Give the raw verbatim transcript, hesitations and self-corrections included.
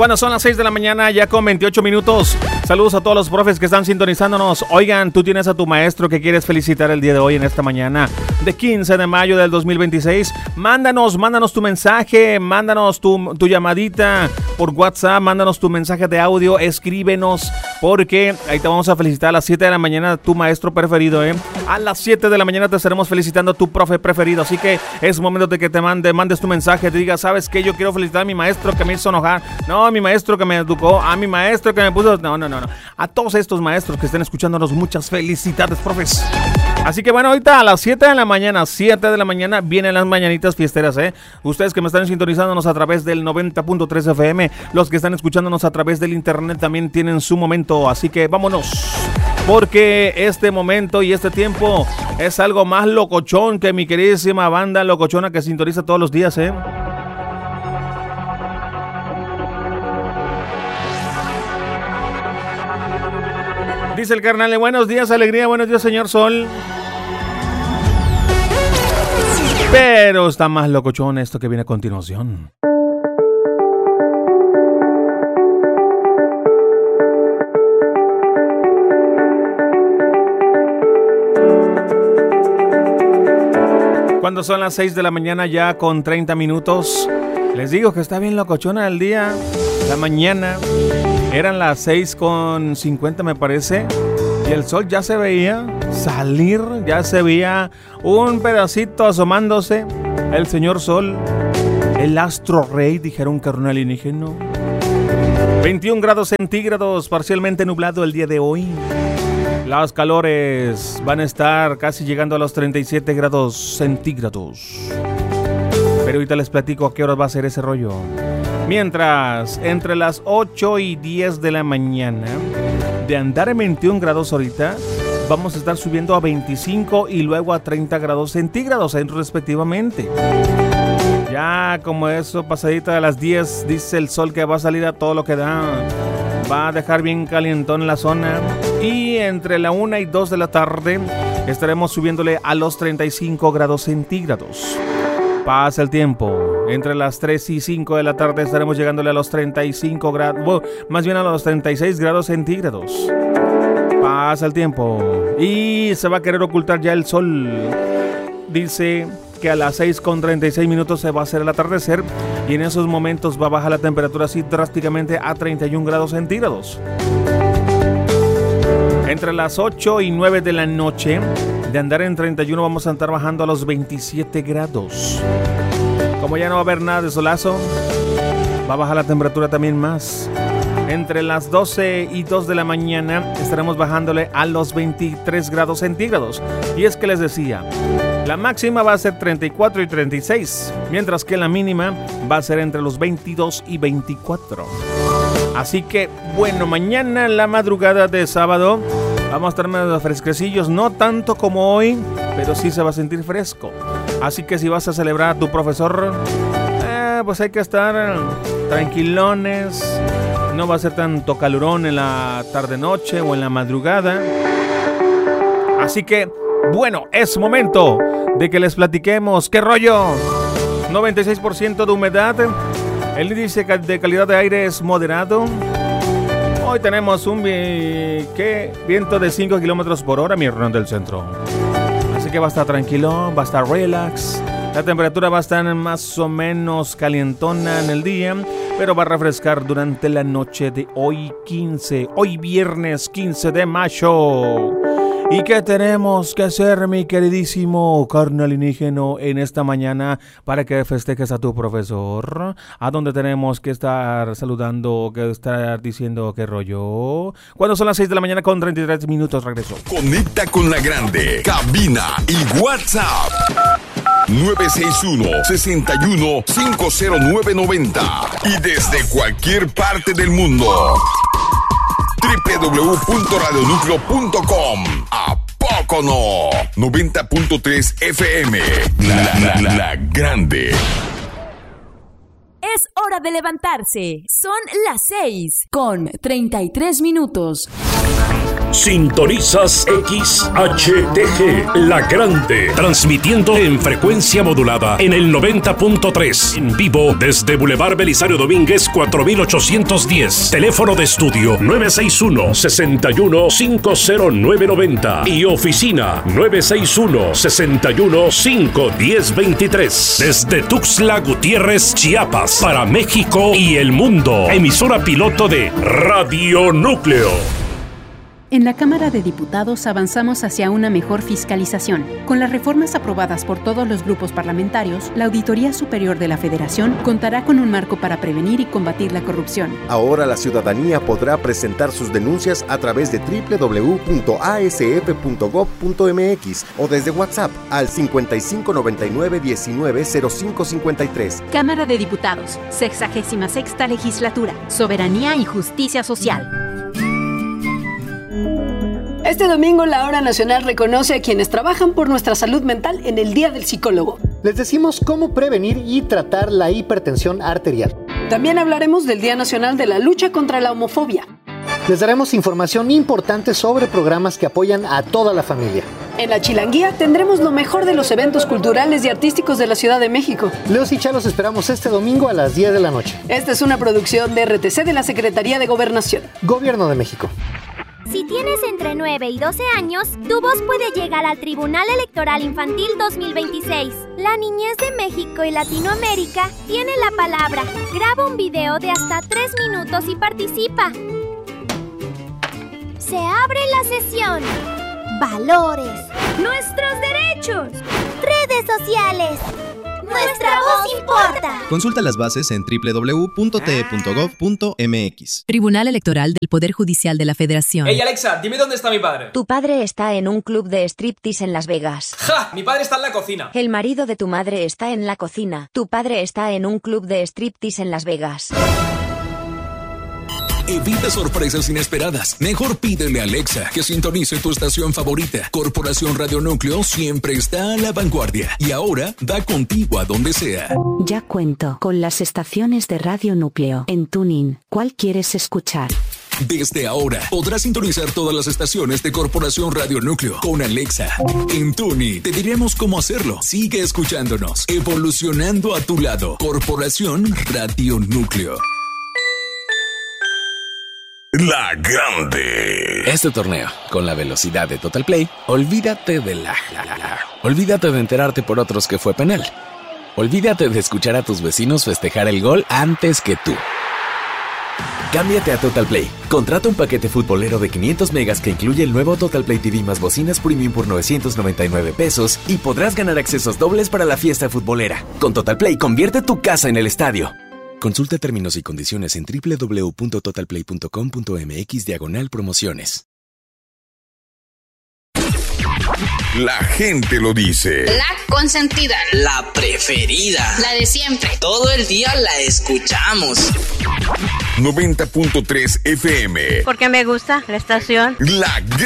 Cuando son las seis de la mañana, ya con veintiocho minutos. Saludos a todos los profes que están sintonizándonos. Oigan, tú tienes a tu maestro que quieres felicitar el día de hoy, en esta mañana de quince de mayo del dos mil veintiséis. Mándanos, mándanos tu mensaje, mándanos tu, tu llamadita por WhatsApp, mándanos tu mensaje de audio, escríbenos, porque ahí te vamos a felicitar a las siete de la mañana, tu maestro preferido, ¿eh? A las siete de la mañana te estaremos felicitando a tu profe preferido, así que es momento de que te mande, mandes tu mensaje, te diga, ¿sabes qué? Yo quiero felicitar a mi maestro que me hizo enojar, no, a mi maestro que me educó, a mi maestro que me puso, no, no, no, no, a todos estos maestros que estén escuchándonos, muchas felicidades, profes. Así que bueno, ahorita a las siete de la mañana, siete de la mañana vienen las mañanitas fiesteras, ¿eh? Ustedes que me están sintonizándonos a través del noventa punto tres F M, los que están escuchándonos a través del internet también tienen su momento, así que vámonos. Porque este momento y este tiempo es algo más locochón que mi queridísima banda locochona que sintoniza todos los días, ¿eh? Dice el carnal, buenos días, alegría, buenos días, señor Sol. Pero está más locochón esto que viene a continuación. Cuando son las seis de la mañana ya con treinta minutos, les digo que está bien locochona el día, la mañana. Eran las seis con cincuenta me parece, y el sol ya se veía salir, ya se veía un pedacito asomándose, el señor sol, el astro rey, dijeron carnal alienígeno. veintiún grados centígrados, parcialmente nublado el día de hoy. Las calores van a estar casi llegando a los treinta y siete grados centígrados. Pero ahorita les platico a qué hora va a ser ese rollo. Mientras, entre las ocho y diez de la mañana, de andar en veintiún grados ahorita, vamos a estar subiendo a veinticinco y luego a treinta grados centígrados, respectivamente. Ya como eso, pasadita a las diez, dice el sol que va a salir a todo lo que da. Va a dejar bien calientón la zona. Y entre la una y dos de la tarde, estaremos subiéndole a los treinta y cinco grados centígrados. Pasa el tiempo. Entre las tres y cinco de la tarde estaremos llegándole a los treinta y cinco grados, bueno, más bien a los treinta y seis grados centígrados. Pasa el tiempo y se va a querer ocultar ya el sol. Dice que a las seis con treinta y seis minutos se va a hacer el atardecer y en esos momentos va a bajar la temperatura así drásticamente a treinta y un grados centígrados. Entre las ocho y nueve de la noche, de andar en treinta y uno, vamos a estar bajando a los veintisiete grados. Como ya no va a haber nada de solazo, va a bajar la temperatura también más. Entre las doce y dos de la mañana estaremos bajándole a los veintitrés grados centígrados. Y es que les decía, la máxima va a ser treinta y cuatro y treinta y seis, mientras que la mínima va a ser entre los veintidós y veinticuatro. Así que, bueno, mañana en la madrugada de sábado vamos a estar medio fresquecillos, no tanto como hoy, pero sí se va a sentir fresco. Así que si vas a celebrar a tu profesor, eh, pues hay que estar tranquilones. No va a ser tanto calorón en la tarde-noche o en la madrugada. Así que, bueno, es momento de que les platiquemos. ¿Qué rollo? noventa y seis por ciento de humedad. El índice de calidad de aire es moderado. Hoy tenemos un vi- ¿qué? viento de cinco kilómetros por hora, mi hermano del centro. Así que va a estar tranquilo, va a estar relax. La temperatura va a estar más o menos calientona en el día, pero va a refrescar durante la noche de hoy quince, hoy viernes quince de mayo. ¿Y qué tenemos que hacer, mi queridísimo carnal alienígeno, en esta mañana para que festejes a tu profesor? ¿A dónde tenemos que estar saludando, que estar diciendo qué rollo? Cuando son las seis de la mañana con treinta y tres minutos, regreso. Conecta con la grande, cabina y WhatsApp. nueve seis uno, seis uno, cinco cero nueve nueve cero. Y desde cualquier parte del mundo, doble u doble u doble u punto radio núcleo punto com. ¿A poco no? noventa punto tres F M. La, la, la, la grande. Es hora de levantarse. Son las seis con treinta y tres minutos. Sintonizas X H T G, La Grande, transmitiendo en frecuencia modulada en el noventa punto tres, en vivo desde Boulevard Belisario Domínguez cuatro mil ochocientos diez. Teléfono de estudio nueve seis uno, seis uno cinco cero nueve nueve cero y oficina nueve seis uno, seis uno cinco uno cero dos tres. Desde Tuxtla Gutiérrez, Chiapas, para México y el mundo. Emisora piloto de Radio Núcleo. En la Cámara de Diputados avanzamos hacia una mejor fiscalización. Con las reformas aprobadas por todos los grupos parlamentarios, la Auditoría Superior de la Federación contará con un marco para prevenir y combatir la corrupción. Ahora la ciudadanía podrá presentar sus denuncias a través de doble u doble u doble u punto a s f punto gob punto m x o desde WhatsApp al cincuenta y cinco noventa y nueve diecinueve cero cinco cincuenta y tres. Cámara de Diputados, sexagésima sexta Legislatura, Soberanía y Justicia Social. Este domingo la Hora Nacional reconoce a quienes trabajan por nuestra salud mental en el Día del Psicólogo. Les decimos cómo prevenir y tratar la hipertensión arterial. También hablaremos del Día Nacional de la Lucha contra la Homofobia. Les daremos información importante sobre programas que apoyan a toda la familia. En la Chilanguía tendremos lo mejor de los eventos culturales y artísticos de la Ciudad de México. Leos y Cha los esperamos este domingo a las diez de la noche. Esta es una producción de R T C de la Secretaría de Gobernación. Gobierno de México. Si tienes entre nueve y doce años, tu voz puede llegar al Tribunal Electoral Infantil dos mil veintiséis. La niñez de México y Latinoamérica tiene la palabra. Graba un video de hasta tres minutos y participa. Se abre la sesión. Valores. Nuestros derechos. Redes sociales. Nuestra voz importa. Consulta las bases en doble u doble u doble u punto t e punto gob punto m x. Tribunal Electoral del Poder Judicial de la Federación. Hey Alexa, dime dónde está mi padre. Tu padre está en un club de striptease en Las Vegas. ¡Ja! Mi padre está en la cocina. El marido de tu madre está en la cocina. Tu padre está en un club de striptease en Las Vegas. Evita sorpresas inesperadas. Mejor pídele a Alexa que sintonice tu estación favorita. Corporación Radio Núcleo siempre está a la vanguardia y ahora va contigo a donde sea. Ya cuento con las estaciones de Radio Núcleo en TuneIn. ¿Cuál quieres escuchar? Desde ahora podrás sintonizar todas las estaciones de Corporación Radio Núcleo con Alexa. En TuneIn te diremos cómo hacerlo. Sigue escuchándonos, evolucionando a tu lado. Corporación Radio Núcleo. La Grande. Este torneo, con la velocidad de Total Play, olvídate de la... Olvídate de enterarte por otros que fue penal. Olvídate de escuchar a tus vecinos festejar el gol antes que tú. Cámbiate a Total Play. Contrata un paquete futbolero de quinientos megas que incluye el nuevo Total Play T V más bocinas premium por novecientos noventa y nueve pesos y podrás ganar accesos dobles para la fiesta futbolera. Con Total Play, convierte tu casa en el estadio. Consulta términos y condiciones en doble u doble u doble u punto total play punto com punto m x diagonal promociones. La gente lo dice. La consentida. La preferida. La de siempre. Todo el día la escuchamos. noventa punto tres F M. Porque me gusta la estación. La